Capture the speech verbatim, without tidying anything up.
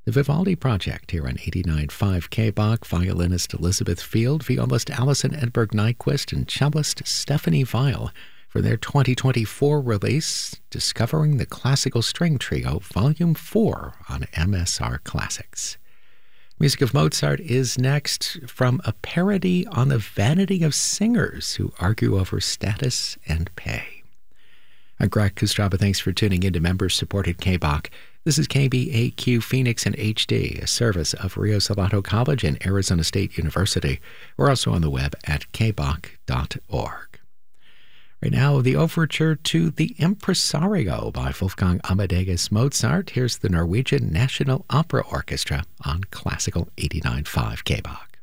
The Vivaldi Project here on eighty-nine point five K B O C, violinist Elizabeth Field, violist Alison Edberg Nyquist, and cellist Stephanie Weil for their twenty twenty-four release, Discovering the Classical String Trio, Volume four on M S R Classics. Music of Mozart is next, from a parody on the vanity of singers who argue over status and pay. I'm Greg Kostraba. Thanks for tuning in to member-supported K B O C. This is K B A Q Phoenix in H D, a service of Rio Salado College and Arizona State University. We're also on the web at k b o c dot org. Right now, the overture to The Impresario by Wolfgang Amadeus Mozart. Here's the Norwegian National Opera Orchestra on Classical eighty-nine point five K B O C.